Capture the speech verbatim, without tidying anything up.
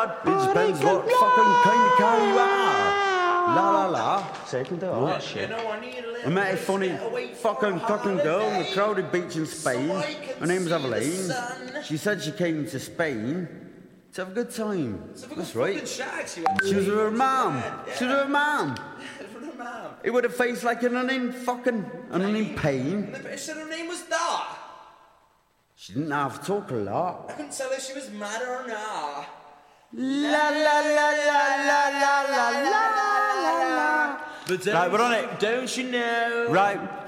It depends what fucking kind of car you are. La la la. So you can do all that shit. I met a funny fucking fucking girl on the crowded beach in Spain. Her name's Evelyn. She said she came to Spain to have a good time. That's right. She was with her mum. She was with her mum. It would have faced like an in fucking an in pain. But said her name was that. She didn't have to talk a lot. I couldn't tell if she was mad or not. La la la la la la la la la la. But right, we're on it. Don't you know? Right.